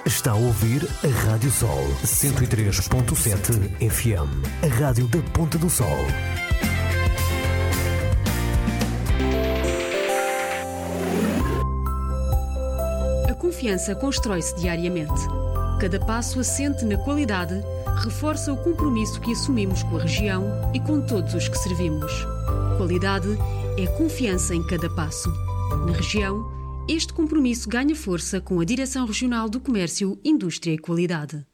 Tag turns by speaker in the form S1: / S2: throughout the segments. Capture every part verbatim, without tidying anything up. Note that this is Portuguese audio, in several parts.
S1: Está a ouvir a Rádio Sol cento e três ponto sete F M, a rádio da Ponta do Sol.
S2: A confiança constrói-se diariamente. Cada passo assente na qualidade reforça o compromisso que assumimos com a região e com todos os que servimos. Qualidade é confiança em cada passo. Na região, este compromisso ganha força com a Direção Regional do Comércio, Indústria e Qualidade.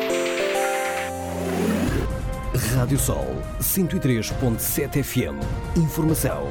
S1: Rádio Sol cento e três ponto sete F M. Informação.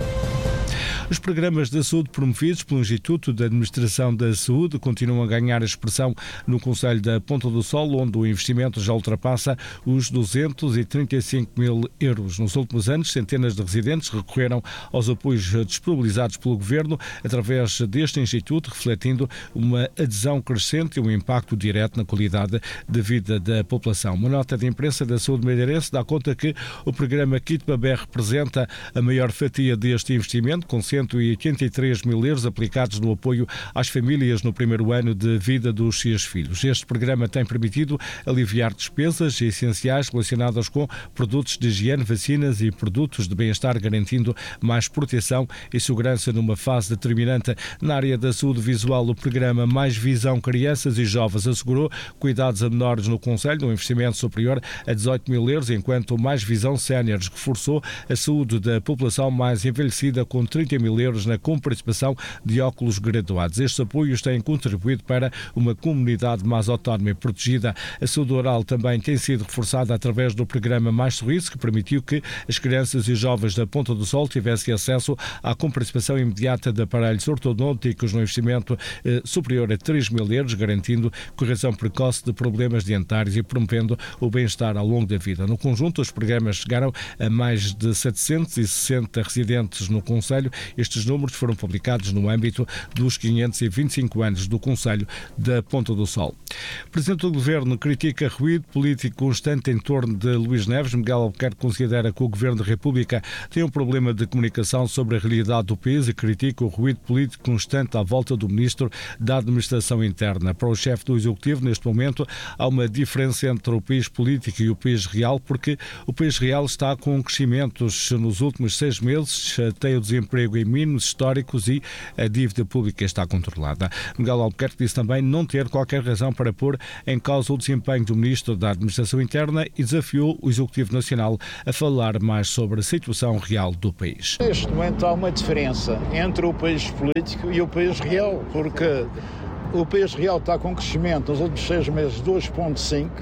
S3: Os programas de saúde promovidos pelo Instituto de Administração da Saúde continuam a ganhar expressão no Concelho da Ponta do Sol, onde o investimento já ultrapassa os duzentos e trinta e cinco mil euros. Nos últimos anos, centenas de residentes recorreram aos apoios disponibilizados pelo Governo através deste Instituto, refletindo uma adesão crescente e um impacto direto na qualidade de vida da população. Uma nota de imprensa da Saúde Madeirense dá conta que o programa Kit Babé representa a maior fatia deste investimento, com cento e oitenta e três mil euros aplicados no apoio às famílias no primeiro ano de vida dos seus filhos. Este programa tem permitido aliviar despesas essenciais relacionadas com produtos de higiene, vacinas e produtos de bem-estar, garantindo mais proteção e segurança numa fase determinante. Na área da saúde visual, o programa Mais Visão Crianças e Jovens assegurou cuidados a menores no Concelho, um investimento superior a dezoito mil euros, enquanto o Mais Visão Séniores reforçou a saúde da população mais envelhecida com trinta mil euros na comparticipação de óculos graduados. Estes apoios têm contribuído para uma comunidade mais autónoma e protegida. A saúde oral também tem sido reforçada através do programa Mais Sorriso, que permitiu que as crianças e jovens da Ponta do Sol tivessem acesso à comparticipação imediata de aparelhos ortodônticos no investimento eh, superior a três mil euros, garantindo correção precoce de problemas dentários e promovendo o bem-estar ao longo da vida. No conjunto, os programas chegaram a mais de setecentos e sessenta residentes no Concelho. Estes números foram publicados no âmbito dos quinhentos e vinte e cinco anos do Concelho da Ponta do Sol. O Presidente do Governo critica ruído político constante em torno de Luís Neves. Miguel Albuquerque considera que o Governo da República tem um problema de comunicação sobre a realidade do país e critica o ruído político constante à volta do Ministro da Administração Interna. Para o chefe do Executivo, neste momento, há uma diferença entre o país político e o país real, porque o país real está com crescimentos nos últimos seis meses, tem o desemprego em mínimos históricos e a dívida pública está controlada. Miguel Albuquerque disse também não ter qualquer razão para pôr em causa o desempenho do Ministro da Administração Interna e desafiou o Executivo Nacional a falar mais sobre a situação real do país.
S4: Neste momento há uma diferença entre o país político e o país real, porque o país real está com crescimento nos últimos seis meses de dois vírgula cinco,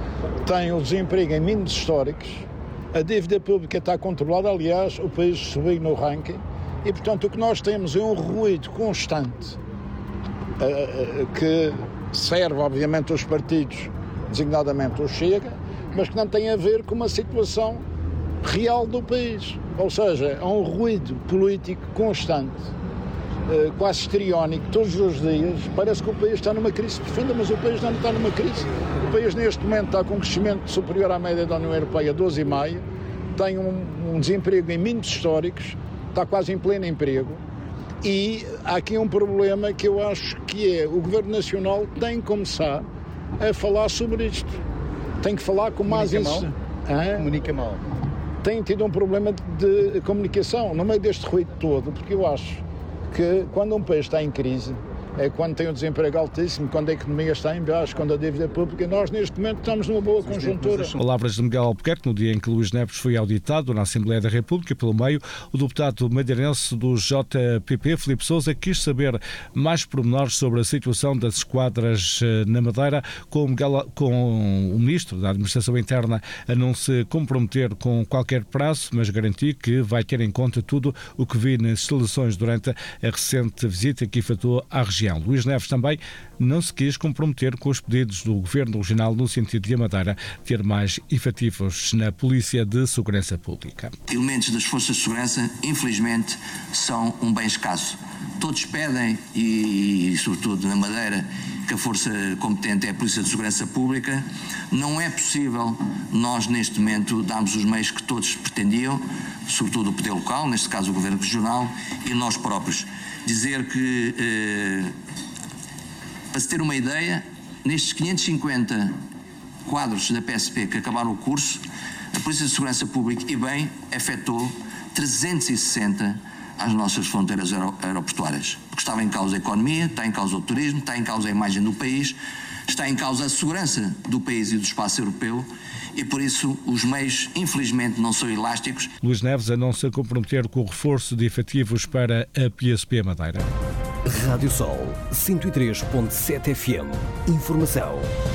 S4: tem o desemprego em mínimos históricos, a dívida pública está controlada, aliás, o país subiu no ranking. E, portanto, o que nós temos é um ruído constante uh, uh, que serve, obviamente, aos partidos, designadamente ao Chega, mas que não tem a ver com uma situação real do país. Ou seja, é um ruído político constante, uh, quase histriónico, todos os dias. Parece que o país está numa crise profunda, mas o país não está numa crise. O país, neste momento, está com um crescimento superior à média da União Europeia, doze vírgula cinco, tem um, um desemprego em mínimos históricos, está quase em pleno emprego e há aqui um problema que eu acho que é o Governo Nacional tem que começar a falar sobre isto. Tem que falar com mais...
S5: Comunica mal? Comunica mal.
S4: Tem tido um problema de comunicação no meio deste ruído todo, porque eu acho que quando um país está em crise é quando tem o desemprego altíssimo, quando a economia está em baixo, quando a dívida pública, nós neste momento estamos numa boa conjuntura.
S3: Palavras de Miguel Albuquerque no dia em que Luís Neves foi auditado na Assembleia da República. Pelo meio, o deputado madeirense do J P P, Filipe Sousa, quis saber mais pormenores sobre a situação das esquadras na Madeira, com, Miguel, com o Ministro da Administração Interna a não se comprometer com qualquer prazo, mas garantir que vai ter em conta tudo o que vi nas instalações durante a recente visita que efetuou à região. Luís Neves também não se quis comprometer com os pedidos do Governo Regional no sentido de a Madeira ter mais efetivos na Polícia de Segurança Pública.
S6: Elementos das Forças de Segurança, infelizmente, são um bem escasso. Todos pedem, e, e sobretudo na Madeira, que a força competente é a Polícia de Segurança Pública. Não é possível nós, neste momento, darmos os meios que todos pretendiam, sobretudo o poder local, neste caso o Governo Regional, e nós próprios. Dizer que, eh, para se ter uma ideia, Nestes quinhentos e cinquenta quadros da P S P que acabaram o curso, a Polícia de Segurança Pública, e bem, efetuou trezentos e sessenta às nossas fronteiras aeroportuárias. Porque estava em causa a economia, está em causa o turismo, está em causa a imagem do país, está em causa a segurança do país e do espaço europeu, e por isso os meios, infelizmente, não são elásticos.
S3: Luís Neves anuncia comprometer com o reforço de efetivos para a P S P Madeira.
S1: Rádio Sol cento e três ponto sete F M. Informação